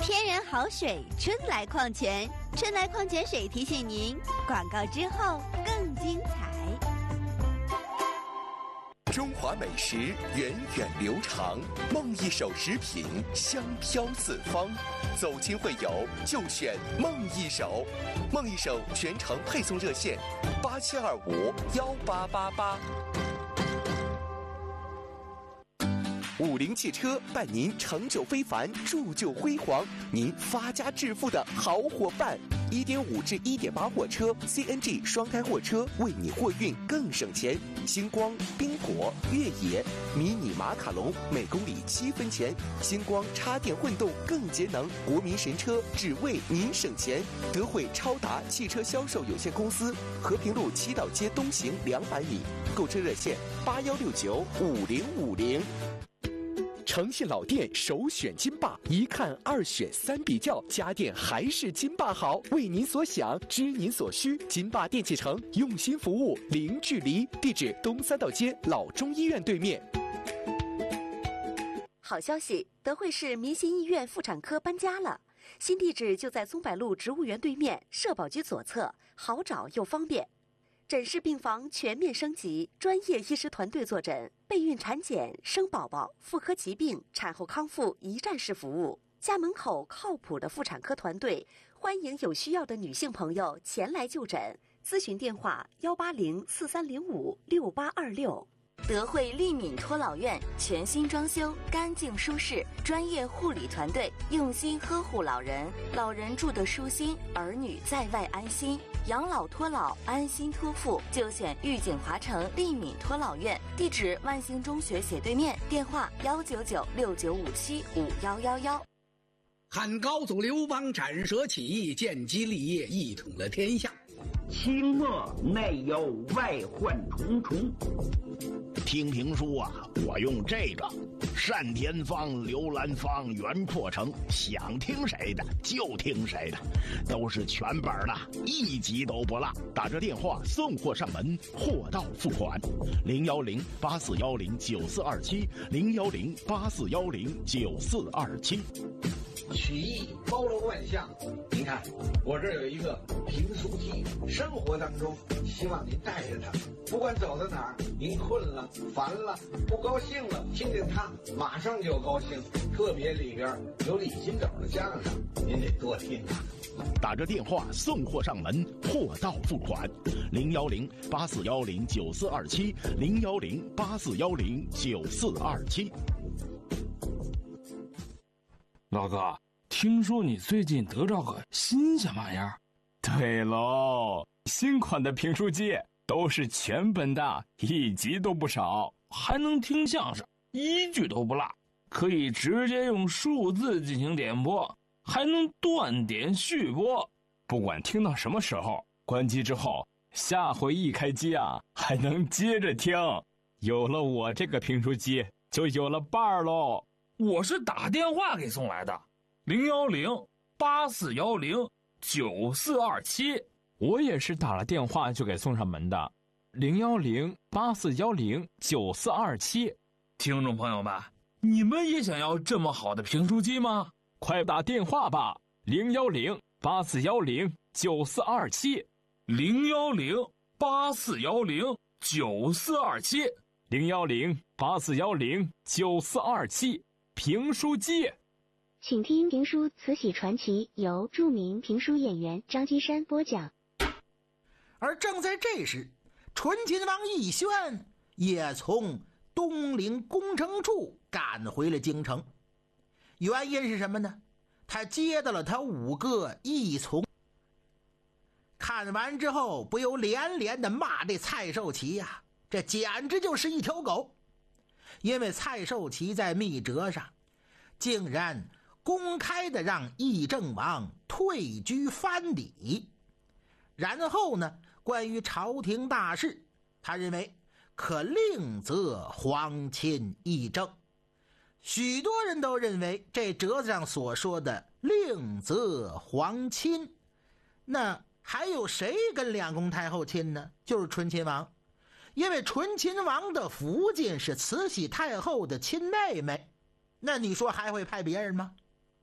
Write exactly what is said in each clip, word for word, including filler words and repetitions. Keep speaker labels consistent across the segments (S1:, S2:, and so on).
S1: 天然好水，春来矿泉，春来矿泉水提醒您，广告之后更精彩。
S2: 中华美食源远流长，梦一手食品香飘四方。走亲会友就选梦一手，梦一手全程配送热线八七二五幺八八八。五菱汽车伴您成就非凡，铸就辉煌，您发家致富的好伙伴。一点五至一点八货车 C N G 双胎货车，为你货运更省钱。星光、冰果、越野、迷你马卡龙每公里七分钱。星光插电混动更节能，国民神车只为您省钱。德惠超达汽车销售有限公司，和平路七道街东行两百米。购车热线八幺六九五零五零。诚信老店首选金霸，一看二选三比较，家电还是金霸好。为您所想，知您所需，金霸电器城用心服务，零距离。地址东三道街老中医院对面。
S3: 好消息，德惠市民心医院妇产科搬家了，新地址就在松柏路植物园对面，社保局左侧，好找又方便。诊室病房全面升级，专业医师团队坐诊，备孕产检、生宝宝、妇科疾病、产后康复一站式服务。家门口靠谱的妇产科团队，欢迎有需要的女性朋友前来就诊。咨询电话：幺八零四三零五六八二六。
S4: 德惠利敏托老院全新装修，干净舒适，专业护理团队用心呵护老人，老人住得舒心，儿女在外安心。养老托老，安心托付，就选玉景华城利敏托老院。地址：万兴中学斜对面，电话：幺九九六九五七五幺幺幺。
S5: 汉高祖刘邦斩蛇起义，建基立业，一统了天下。
S6: 清末内忧外患重重。
S7: 听评书啊，我用这个单田芳、刘兰芳、袁阔成，想听谁的就听谁的，都是全本的，一集都不落。打这电话送货上门，货到付款。零幺零八四幺零九四二七，零幺零八四幺零九四二七。
S8: 曲艺包罗万象，您看我这儿有一个评书机，生活当中希望您带着它，不管走到哪儿，您困了、烦了、不高兴了，听见它马上就高兴。特别里边有李金斗的相声，您得多听啊。
S7: 打着电话送货上门，货到付款。零幺零八四幺零九四二七，零幺零八四幺零九四二七。
S9: 老哥，听说你最近得着个新鲜玩意儿？
S10: 对喽，新款的评书机都是全本的，一集都不少，
S9: 还能听相声，一句都不落，可以直接用数字进行点播，还能断点续播。
S10: 不管听到什么时候，关机之后，下回一开机啊，还能接着听。有了我这个评书机，就有了伴儿喽。
S9: 我是打电话给送来的，零幺零八四幺零九四二七。
S10: 我也是打了电话就给送上门的，零幺零八四幺零九四二七。
S9: 听众朋友们，你们也想要这么好的评书机吗？
S10: 快打电话吧，零幺零八四幺零九四二七，
S9: 零幺零八四幺零九四二七，
S10: 零幺零八四幺零九四二七。评书机，
S11: 请听评书《慈禧传奇》，由著名评书演员张金山播讲。
S5: 而正在这时，醇亲王奕轩也从东陵工程处赶回了京城。原因是什么呢？他接到了他五个义从，看完之后不由连连的骂这蔡寿祺呀、啊，这简直就是一条狗。因为蔡寿祺在密折上竟然公开的让议政王退居藩邸，然后呢，关于朝廷大事，他认为可另择皇亲议政。许多人都认为这折子上所说的另择皇亲，那还有谁跟两宫太后亲呢？就是醇亲王。因为醇亲王的福晋是慈禧太后的亲妹妹，那你说还会派别人吗？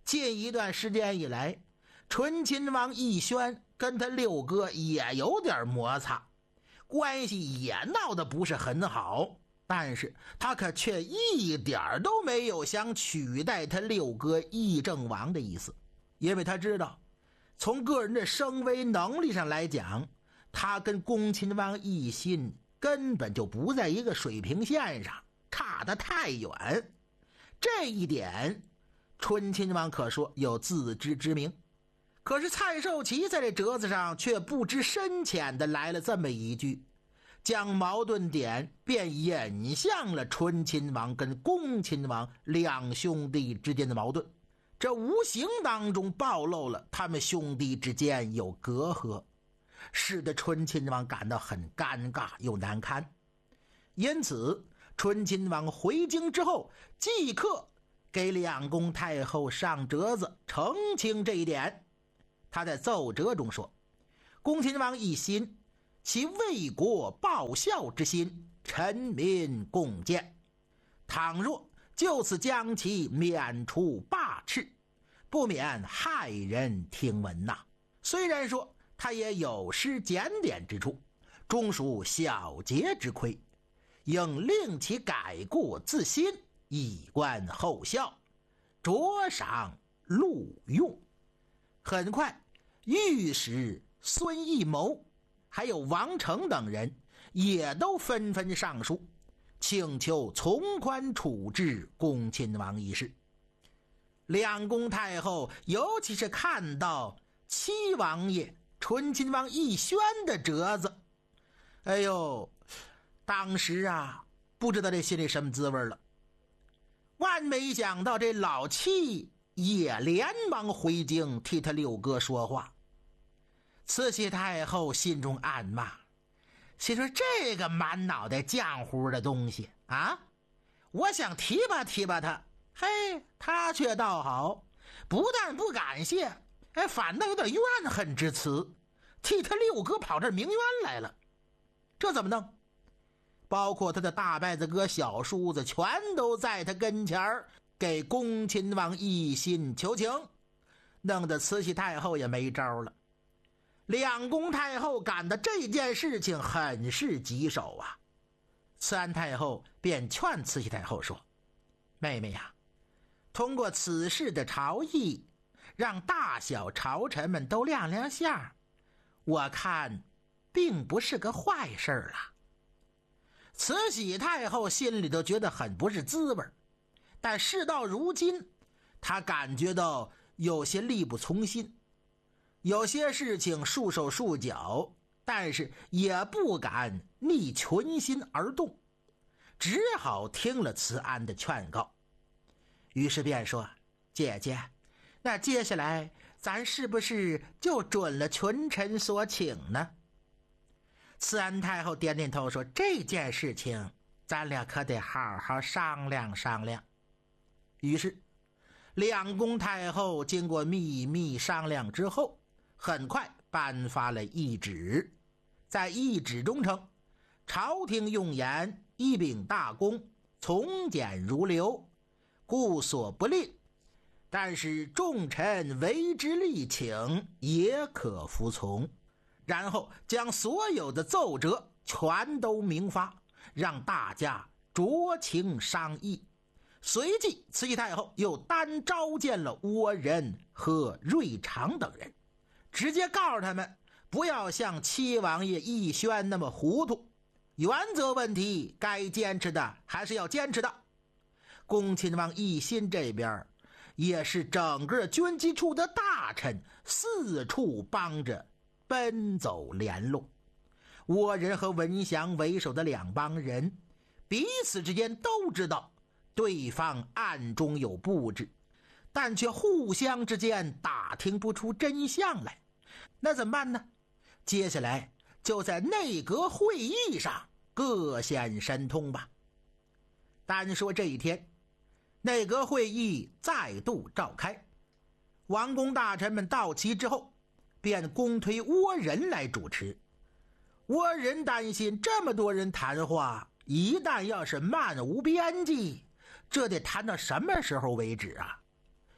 S5: 近一段时间以来，醇亲王奕轩跟他六哥也有点摩擦，关系也闹得不是很好，但是他可却一点都没有想取代他六哥奕正王的意思，因为他知道从个人的声威能力上来讲，他跟恭亲王奕欣根本就不在一个水平线上，差得太远。这一点醇亲王可说有自知之明。可是蔡寿祺在这折子上却不知深浅的来了这么一句，将矛盾点便引向了醇亲王跟恭亲王两兄弟之间的矛盾，这无形当中暴露了他们兄弟之间有隔阂，使得醇亲王感到很尴尬又难堪。因此醇亲王回京之后，即刻给两宫太后上折子澄清这一点。他在奏折中说，恭亲王奕欣其为国报效之心，臣民共见，倘若就此将其免除罢斥，不免骇人听闻呐。虽然说他也有失检点之处，终属小节之亏，应令其改过自新，以观后效，酌赏录用。很快，御史孙义谋还有王成等人也都纷纷上书，请求从宽处置恭亲王一事。两宫太后尤其是看到七王爷醇亲王奕轩的折子，哎呦，当时啊不知道这心里什么滋味了。万没想到这老七也连忙回京替他六哥说话。慈禧太后心中暗骂，心说这个满脑袋浆糊的东西啊，我想提拔提拔他，嘿，他却倒好，不但不感谢，哎，反倒有点怨恨之词，替他六哥跑这儿鸣冤来了。这怎么弄？包括他的大伯子哥小叔子全都在他跟前儿给恭亲王奕欣求情，弄得慈禧太后也没招了。两宫太后感到这件事情很是棘手啊，慈安太后便劝慈禧太后说，妹妹呀，通过此事的朝议，让大小朝臣们都亮亮相，我看并不是个坏事啊。慈禧太后心里头觉得很不是滋味，但事到如今，她感觉到有些力不从心，有些事情束手束脚，但是也不敢逆群心而动，只好听了慈安的劝告。于是便说，姐姐，那接下来咱是不是就准了群臣所请呢？慈安太后点点头说，这件事情咱俩可得好好商量商量。于是两宫太后经过秘密商量之后，很快颁发了懿旨。在懿旨中称，朝廷用言一秉大公，从简如流，故所不吝，但是众臣为之力请，也可服从。然后将所有的奏折全都明发，让大家酌情商议。随即慈禧太后又单召见了倭人和瑞长等人，直接告诉他们不要像七王爷奕轩那么糊涂，原则问题该坚持的还是要坚持的。恭亲王奕欣这边也是整个军机处的大臣四处帮着奔走联络，倭人和文祥为首的两帮人彼此之间都知道对方暗中有布置，但却互相之间打听不出真相来。那怎么办呢？接下来就在内阁会议上各显神通吧。单说这一天，内阁会议再度召开，王公大臣们到齐之后，便公推倭人来主持。倭人担心这么多人谈话，一旦要是漫无边际，这得谈到什么时候为止啊？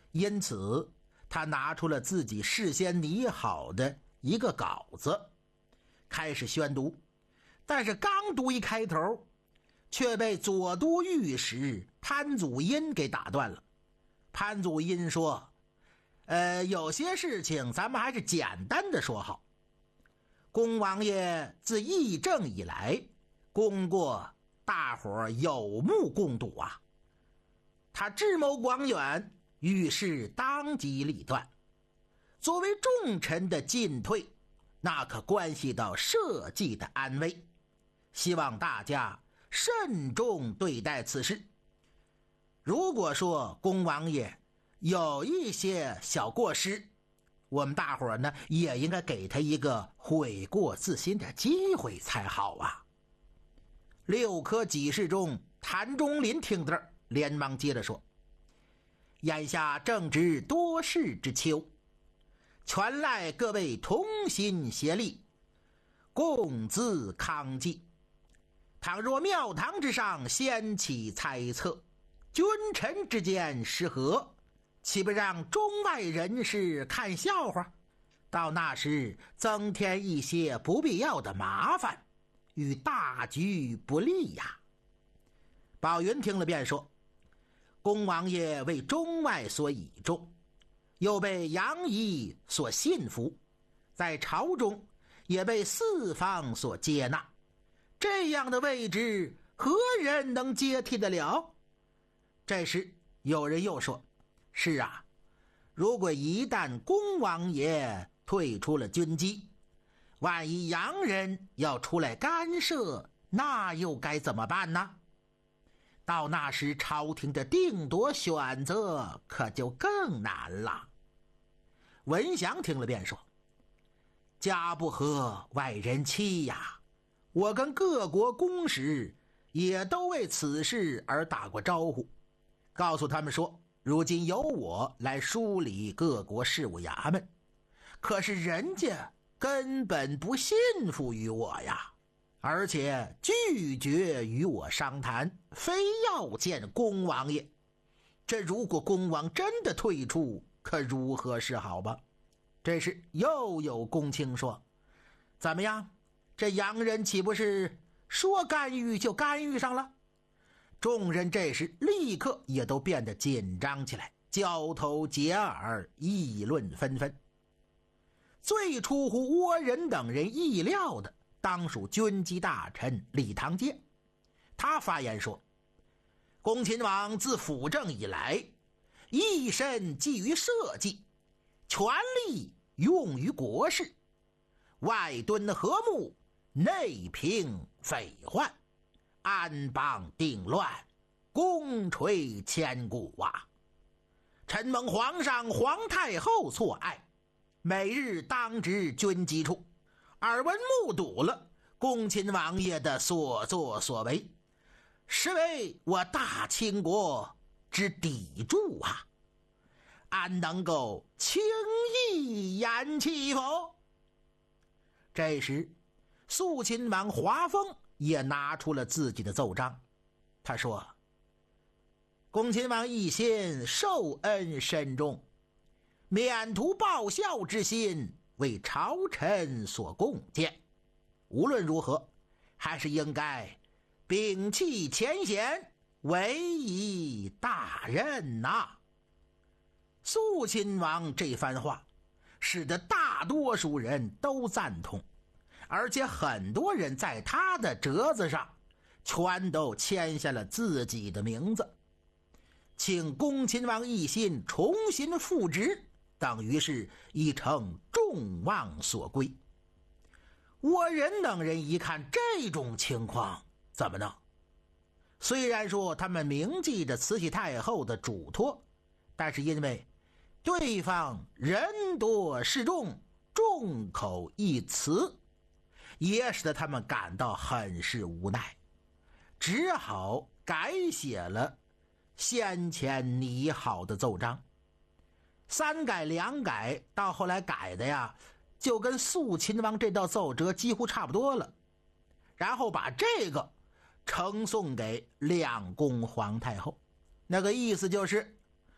S5: 因此他拿出了自己事先拟好的一个稿子，开始宣读。但是刚读一开头，却被左都御史潘祖荫给打断了。潘祖荫说，呃，有些事情咱们还是简单的说好。公王爷自议政以来，功过大伙儿有目共睹啊。他智谋广远，遇事当机立断。作为重臣的进退，那可关系到社稷的安危，希望大家慎重对待此事。如果说公王爷有一些小过失，我们大伙儿呢也应该给他一个悔过自新的机会才好啊。六科给事中谭中林听到这儿，连忙接着说，眼下正值多事之秋，全赖各位同心协力，共自康济。倘若庙堂之上掀起猜测，君臣之间失和，岂不让中外人士看笑话？到那时增添一些不必要的麻烦，与大局不利呀。宝云听了便说，公王爷为中外所倚重，又被杨仪所信服，在朝中也被四方所接纳，这样的位置何人能接替得了？这时有人又说，是啊，如果一旦公王爷退出了军机，万一洋人要出来干涉，那又该怎么办呢？到那时朝廷的定夺选择可就更难了。文祥听了便说，家不和外人欺呀，我跟各国公使也都为此事而打过招呼，告诉他们说，如今由我来梳理各国事务衙门，可是人家根本不信服于我呀，而且拒绝与我商谈，非要见公王爷。这如果公王真的退出，可如何是好吧？这时又有公卿说，怎么样，这洋人岂不是说干预就干预上了？众人这时立刻也都变得紧张起来，交头接耳，议论纷纷。最出乎倭人等人意料的，当属军机大臣李唐介。他发言说，恭亲王自辅政以来，一身寄于社稷，全力用于国事，外敦和睦，内平匪患，安邦定乱，功垂千古啊！臣蒙皇上皇太后错爱，每日当值军机处，耳闻目睹了恭亲王爷的所作所为，实为我大清国之砥柱啊！安能够轻易言弃否？这时肃亲王华丰也拿出了自己的奏章，他说，恭亲王一心受恩深重，免图报效之心为朝臣所共建，无论如何还是应该摒弃前嫌，委以大任呐、啊。肃亲王这番话使得大多数人都赞同，而且很多人在他的折子上全都签下了自己的名字，请恭亲王一心重新复职，等于是已成众望所归。倭人等人一看这种情况，怎么弄？虽然说他们铭记着慈禧太后的嘱托，但是因为对方人多势众，众口一词，也使得他们感到很是无奈，只好改写了先前拟好的奏章。三改两改，到后来改的呀，就跟肃亲王这道奏折几乎差不多了，然后把这个呈送给两宫皇太后。那个意思就是，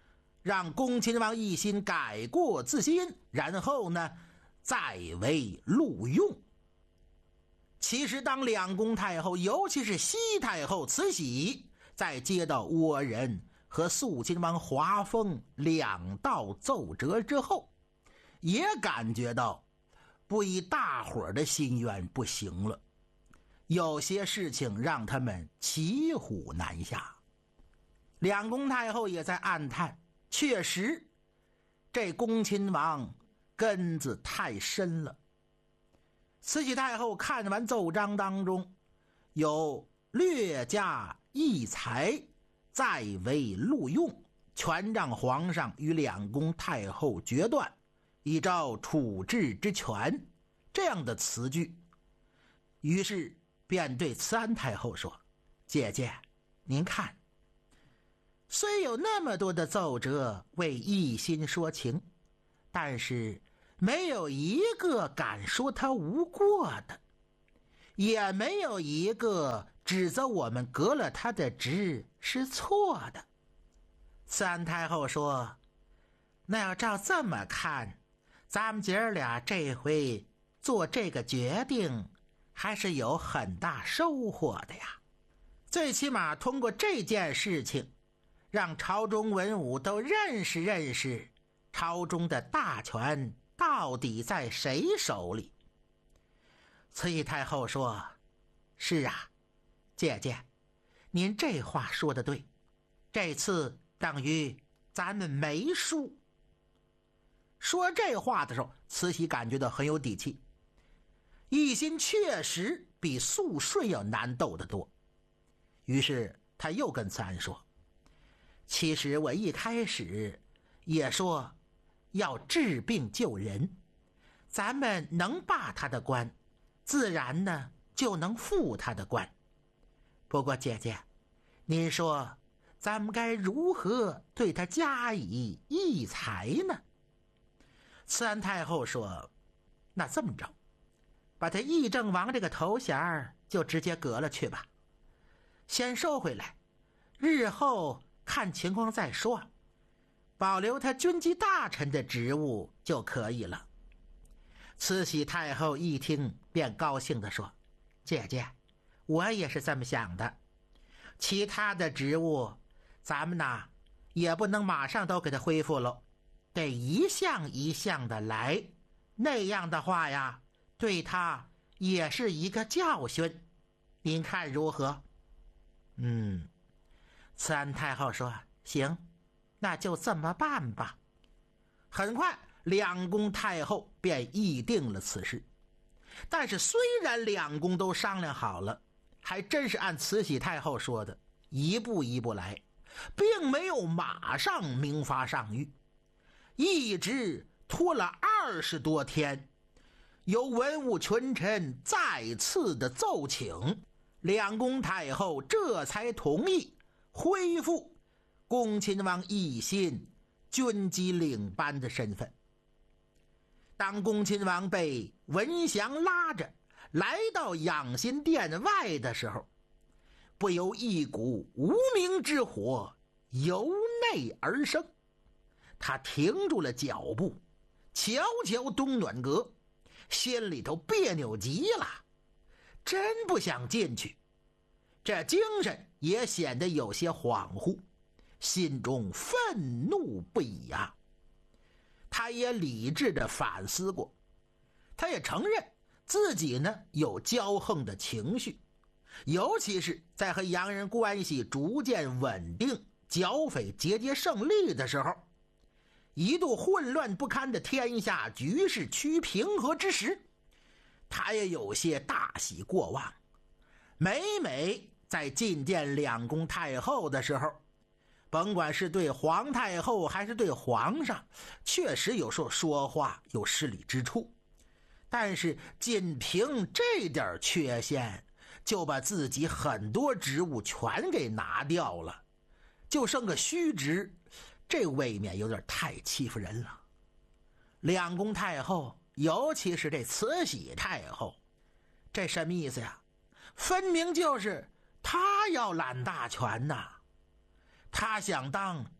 S5: 让恭亲王奕欣改过自新，然后呢再为录用。其实当两宫太后，尤其是西太后慈禧，在接到倭人和肃亲王华丰两道奏折之后，也感觉到不依大伙儿的心愿不行了，有些事情让他们骑虎难下。两宫太后也在暗叹，确实这恭亲王根子太深了。慈禧太后看完奏章当中有略加异才，再为录用，全让皇上与两宫太后决断，以照处置之权，这样的词句。于是便对慈安太后说，姐姐您看，虽有那么多的奏折为奕欣说情，但是没有一个敢说他无过的，也没有一个指责我们革了他的职是错的。慈安太后说，那要照这么看，咱们姐儿俩这回做这个决定还是有很大收获的呀。最起码通过这件事情，让朝中文武都认识认识朝中的大权到底在谁手里。慈禧太后说，是啊，姐姐您这话说得对，这次等于咱们没输。说这话的时候，慈禧感觉到很有底气。奕欣确实比肃顺要难斗得多，于是他又跟慈安说，其实我一开始也说要治病救人，咱们能罢他的官，自然呢就能复他的官。不过姐姐，您说咱们该如何对他加以议裁呢？慈安太后说，那这么着，把他议政王这个头衔就直接革了去吧，先收回来，日后看情况再说，保留他军机大臣的职务就可以了。慈禧太后一听便高兴地说，姐姐我也是这么想的，其他的职务咱们呐也不能马上都给他恢复了，得一项一项的来，那样的话呀对他也是一个教训，您看如何？嗯，慈安太后说，行，那就这么办吧。很快两宫太后便议定了此事。但是虽然两宫都商量好了，还真是按慈禧太后说的一步一步来，并没有马上明发上谕，一直拖了二十多天，由文武群臣再次的奏请，两宫太后这才同意恢复恭亲王奕欣军机领班的身份。当恭亲王被文祥拉着来到养心殿外的时候，不由一股无名之火由内而生，他停住了脚步，瞧瞧东暖阁，心里头别扭极了，真不想进去，这精神也显得有些恍惚，心中愤怒不已啊。他也理智地反思过，他也承认自己呢有骄横的情绪，尤其是在和洋人关系逐渐稳定，剿匪节节胜利的时候，一度混乱不堪的天下局势趋平和之时，他也有些大喜过望。每每在觐见两宫太后的时候，甭管是对皇太后还是对皇上，确实有时候说话有失礼之处，但是仅凭这点缺陷就把自己很多职务全给拿掉了，就剩个虚职，这未免有点太欺负人了。两宫太后，尤其是这慈禧太后，这什么意思呀？分明就是她要揽大权呐，他想当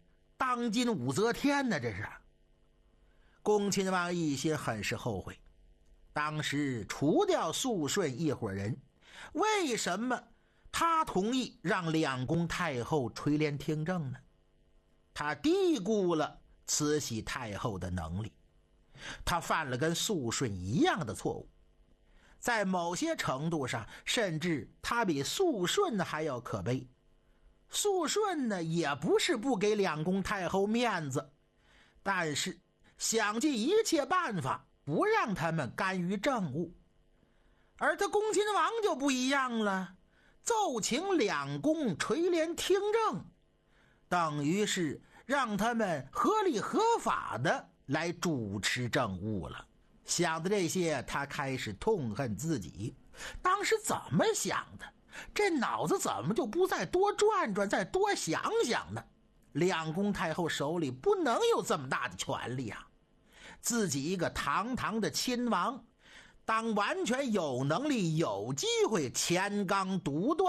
S5: 当今武则天呢？这是。恭亲王奕欣很是后悔，当时除掉肃顺一伙人，为什么他同意让两宫太后垂帘听政呢？他低估了慈禧太后的能力，他犯了跟肃顺一样的错误，在某些程度上，甚至他比肃顺还要可悲。肃顺呢，也不是不给两宫太后面子，但是想尽一切办法不让他们干预政务。而他恭亲王就不一样了，奏请两宫垂帘听政，等于是让他们合理合法的来主持政务了。想的这些，他开始痛恨自己，当时怎么想的？这脑子怎么就不再多转转，再多想想呢？两宫太后手里不能有这么大的权力啊！自己一个堂堂的亲王，当完全有能力有机会乾纲独断